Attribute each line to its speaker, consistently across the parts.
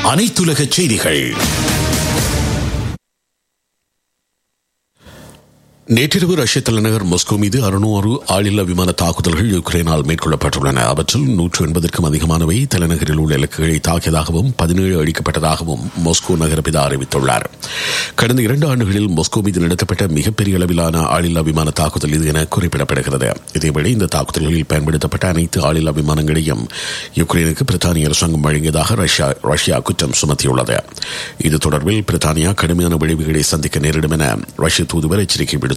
Speaker 1: அனைத்துலக செய்திகள். நேற்றிரவு ரஷ்ய தலைநகர் மாஸ்கோ மீது 600 ஆளில்லா விமான தாக்குதல்கள் யுக்ரைனால் மேற்கொள்ளப்பட்டுள்ளன. அவற்றில் 180க்கும் அதிகமானவை தலைநகரில் உள்ள இலக்குகளை தாக்கியதாகவும் 17 அழிக்கப்பட்டதாகவும் மாஸ்கோ நகரபிதா அறிவித்துள்ளார். கடந்த 2 ஆண்டுகளில் மாஸ்கோ மீது நடத்தப்பட்ட மிகப்பெரிய அளவிலான ஆளில்லா விமான தாக்குதல் இது என குறிப்பிடப்படுகிறது. இதேவேளை இந்த தாக்குதல்களில் பயன்படுத்தப்பட்ட அனைத்து ஆளில்லா விமானங்களையும் யுக்ரைனுக்கு பிரித்தானிய அரசாங்கம் வழங்கியதாக ரஷ்யா குற்றம் சுமத்தியுள்ளது. இது தொடர்பில் பிரித்தானியா கடுமையான விளைவுகளை சந்திக்க நேரிடும் என ரஷ்ய தூதுவர் எச்சரிக்கை விடுத்துள்ளார்.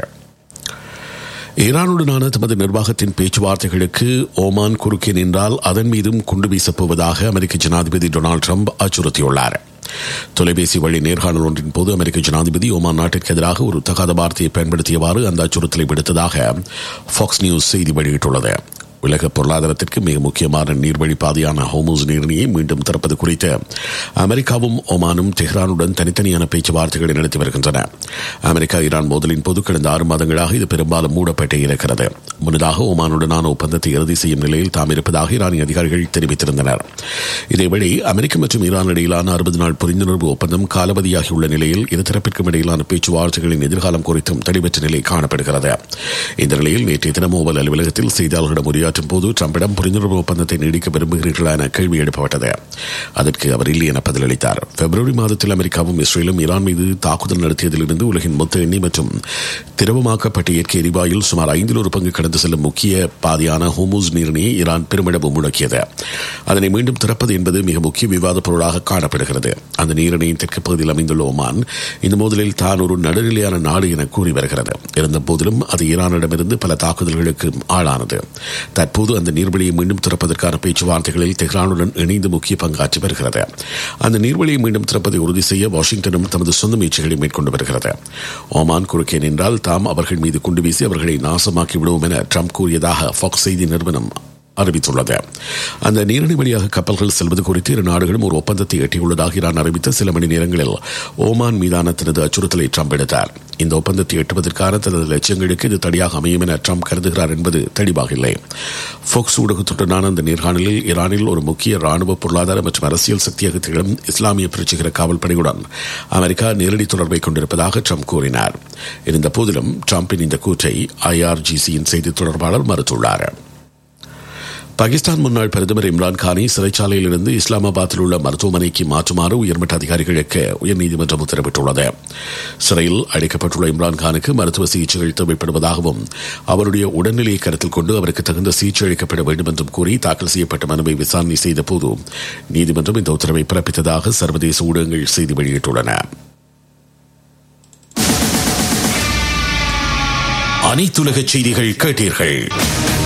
Speaker 1: ஈரானுடனான தமது நிர்வாகத்தின் பேச்சுவார்த்தைகளுக்கு ஓமான் குறுக்கே நின்றால் அதன் மீதும் குண்டு வீசப்போவதாக அமெரிக்க ஜனாதிபதி டொனால்டு ட்ரம்ப் அச்சுறுத்தியுள்ளார். தொலைபேசி வழி நேர்காணல் ஒன்றின் போது அமெரிக்க ஜனாதிபதி ஓமான் நாட்டிற்கு எதிராக ஒரு தகாத வார்த்தையை பயன்படுத்தியவாறு அந்த அச்சுறுத்தலை விடுத்ததாக ஃபாக்ஸ் நியூஸ் செய்தி வெளியிட்டுள்ளது. உலக பொருளாதாரத்திற்கு மிக முக்கியமான நீர்வழி பாதையான ஹோர்முஸ் நீரிணையை மீண்டும் திறப்பது குறித்து அமெரிக்காவும் ஒமானும் தெஹ்ரானுடன் தனித்தனியான பேச்சுவார்த்தைகளை நடத்தி வருகின்றன. அமெரிக்கா ஈரான் மோதலின் போது கடந்த 6 மாதங்களாக இது பெரும்பாலும் மூடப்பட்டே இருக்கிறது. முன்னதாக ஒமானுடனான ஒப்பந்தத்தை இறுதி செய்யும் நிலையில் தாம் இருப்பதாக ஈரானிய அதிகாரிகள் தெரிவித்திருந்தனர். இதேவேளை அமெரிக்கா மற்றும் ஈரான் இடையிலான 60 நாள் புரிந்துணர்வு ஒப்பந்தம் காலவதியாகியுள்ள நிலையில் இருதரப்பிற்கும் இடையிலான பேச்சுவார்த்தைகளின் எதிர்காலம் குறித்தும் தெளிவற்ற நிலை காணப்படுகிறது. இந்த நிலையில் நேற்றைய தினம் ஓவல் அலுவலகத்தில் செய்தியாளர்களிடம் உரையாற்றும் போது ட்ரம்பிடம் புரிந்துணர்வு ஒப்பந்தத்தை நீடிக்க விரும்புகிறீர்களா என கேள்வி எழுப்பப்பட்டது. அதற்கு அவர் இல்லை என பதிலளித்தார். பிப்ரவரி மாதத்தில் அமெரிக்காவும் இஸ்ரேலும் ஈரான் மீது தாக்குதல் நடத்தியதிலிருந்து உலகின் மொத்த எண்ணெய் மற்றும் திரவமாக்கப்பட்ட இயற்கை எரிவாயில் சுமார் 1/5 பங்கு கடந்து செல்லும் முக்கிய பாதையான ஹோர்முஸ் நீரிணையை ஈரான் பெருமளவு முடக்கியது. அதனை மீண்டும் திறப்பது என்பது மிக முக்கிய விவாத பொருளாக காணப்படுகிறது. அந்த நீரிணையின் தெற்கு பகுதியில் அமைந்துள்ள ஒமான் இந்த மோதலில் தான் ஒரு நடுநிலையான நாடு என கூறி வருகிறது. இருந்த போதிலும் அது ஈரானிடமிருந்து பல தாக்குதல்களுக்கு ஆளானது. தற்போது அந்த நீர்வழியை மீண்டும் திறப்பதற்கான பேச்சுவார்த்தைகளில் தெஹ்ரானுடன் இணைந்து முக்கிய பங்காற்றி வருகிறது. அந்த நீர்வழியை மீண்டும் திறப்பதை உறுதி செய்ய வாஷிங்டனும் தமது சொந்த முயற்சிகளை மேற்கொண்டு வருகிறது. ஓமான் குறுக்கே நின்றால் தாம் அவர்கள் மீது குண்டு வீசி அவர்களை நாசமாக்கி விடுவோம் என ட்ரம்ப் கூறியதாக ஃபாக்ஸ் செய்தி நிறுவனம் அறிவித்துள்ளது. அந்த நீரிணை வழியாக கப்பல்கள் செல்வது குறித்து இரு நாடுகளும் ஒரு ஒப்பந்தத்தை எட்டியுள்ளதாக ஈரான் அறிவித்த சில மணி நேரங்களில் ஓமான் மீதான தனது அச்சுறுத்தலை ட்ரம்ப் எடுத்தார். இந்த ஒப்பந்தத்தை எட்டுவதற்கான தனது லட்சியங்களுக்கு இது தடையாக அமையும் என ட்ரம்ப் கருதுகிறார் என்பது தெளிவாக இல்லை. ஃபாக்ஸ் ஊடகத்துடனான அந்த நேர்காணலில் ஈரானில் ஒரு முக்கிய ராணுவ பொருளாதார மற்றும் அரசியல் சக்தியாக திகழும் இஸ்லாமிய புரட்சிகர காவல் படையுடன் அமெரிக்கா நேரடி தொடர்பை கொண்டிருப்பதாக ட்ரம்ப் கூறினார். இருந்த போதிலும் ட்ரம்பின் இந்த கூற்றை IRGCயின் செய்தி தொடர்பாளர் மறுத்துள்ளார். பாகிஸ்தான் முன்னாள் பிரதமர் இம்ரான் கானை சிறைச்சாலையிலிருந்து இஸ்லாமாபாத்தில் உள்ள மருத்துவமனைக்கு மாற்றுமாறு உயர்மட்ட அதிகாரிகளுக்கு உயர்நீதிமன்றம் உத்தரவிட்டுள்ளது. சிறையில் அடைக்கப்பட்டுள்ள இம்ரான் கானுக்கு மருத்துவ சிகிச்சைகள் தேவைப்படுவதாகவும் அவருடைய உடல்நிலையை கருத்தில் கொண்டு அவருக்கு தகுந்த சிகிச்சை அளிக்கப்பட வேண்டும் என்றும் கூறி தாக்கல் செய்யப்பட்ட மனுவை விசாரணை செய்த போது நீதிமன்றம் இந்த உத்தரவை பிறப்பித்ததாக சர்வதேச ஊடகங்கள் செய்தி வெளியிட்டுள்ளன. அனைத்துலக செய்திகள் கேட்டீர்கள்.